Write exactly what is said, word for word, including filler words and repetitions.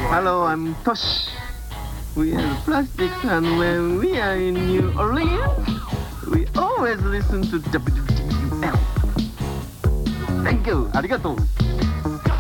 Hello, I'm Tosh. We are the Plastics, and when we are in New Orleans, we always listen to W W L. Thank you. ありがとう。